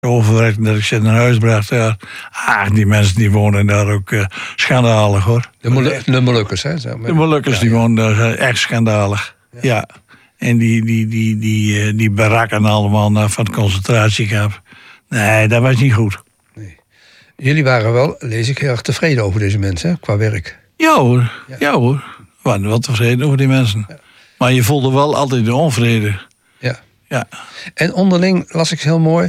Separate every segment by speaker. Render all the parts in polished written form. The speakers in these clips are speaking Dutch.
Speaker 1: overwerkt dat ik ze naar huis bracht. Ja. Die mensen die wonen daar ook schandalig, hoor.
Speaker 2: De Molukkers, hè?
Speaker 1: De Molukkers die wonen daar zijn echt schandalig. Ja. En die barakken allemaal van het concentratiekamp. Nee, dat was niet goed.
Speaker 2: Nee. Jullie waren wel, lees ik, heel erg tevreden over deze mensen, hè, qua werk.
Speaker 1: Ja hoor. We waren wel tevreden over die mensen. Ja. Maar je voelde wel altijd de onvrede. Ja.
Speaker 2: En onderling las ik heel mooi.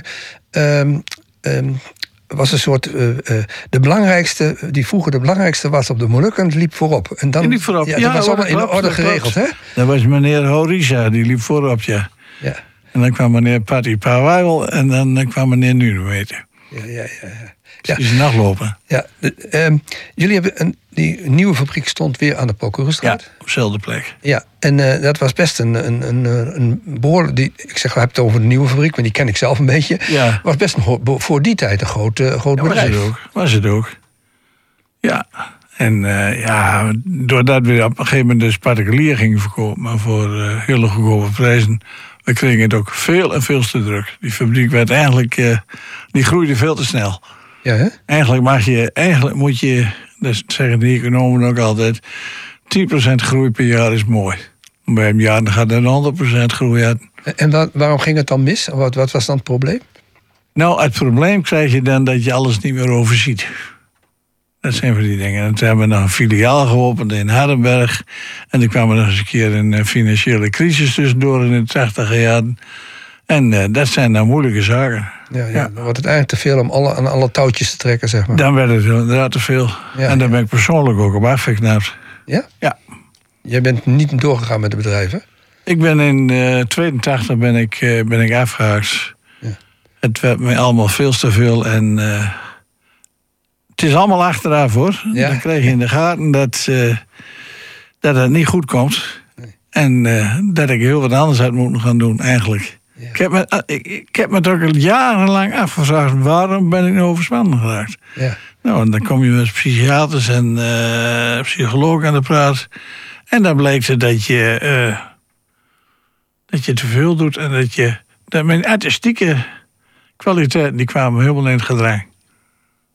Speaker 2: Was een soort. De belangrijkste, die vroeger de belangrijkste was op de Molukken, liep voorop. En dan,
Speaker 1: die liep voorop.
Speaker 2: Ja, dat was allemaal in orde geregeld, hè?
Speaker 1: Dat was meneer Horisha, die liep voorop, ja. En dan kwam meneer Patty Pawijl en dan kwam meneer Nunemeter.
Speaker 2: Ja.
Speaker 1: Die is nachtlopen.
Speaker 2: Ja, jullie hebben die nieuwe fabriek stond weer aan de Procureurstraat.
Speaker 1: Ja, op dezelfde plek.
Speaker 2: Ja, en dat was best een behoorlijk. Ik zeg, we hebben het over de nieuwe fabriek, maar die ken ik zelf een beetje. Ja. Was best voor die tijd een groot bedrijf.
Speaker 1: Was het ook. Ja. En doordat we op een gegeven moment dus particulier gingen verkopen, maar voor hele goedkope prijzen, we kregen het ook veel en veel te druk. Die fabriek werd eigenlijk, die groeide veel te snel.
Speaker 2: Ja, hè?
Speaker 1: Eigenlijk moet je, dat zeggen de economen ook altijd, 10% groei per jaar is mooi. Bij een jaar dan gaat er 100% groei uit.
Speaker 2: En waarom ging het dan mis? Wat was dan het probleem?
Speaker 1: Nou, het probleem krijg je dan dat je alles niet meer overziet. Dat zijn van die dingen. En toen hebben we nog een filiaal geopend in Hardenberg. En toen kwam er nog eens een keer een financiële crisis tussendoor in de 80 jaren. En dat zijn nou moeilijke zaken.
Speaker 2: Ja. Dan wordt het eigenlijk te veel om aan alle touwtjes te trekken, zeg maar.
Speaker 1: Dan werd het inderdaad te veel. En daar ben ik persoonlijk ook op afgeknapt.
Speaker 2: Ja?
Speaker 1: Ja.
Speaker 2: Jij bent niet doorgegaan met het bedrijf, hè?
Speaker 1: Ik ben in 82 ben ik afgehaakt. Ja. Het werd me allemaal veel te veel. En het is allemaal achteraf, hoor. Ja. Dan krijg je in de gaten dat het niet goed komt. Nee. En dat ik heel wat anders had moeten gaan doen, eigenlijk. Ja. Ik heb me toch al jarenlang afgevraagd, waarom ben ik nou overspannen geraakt? Ja. Nou, en dan kom je met psychiaters en psychologen aan de praat. En dan blijkt het dat je te veel doet en dat mijn artistieke kwaliteiten die kwamen helemaal in het gedrang.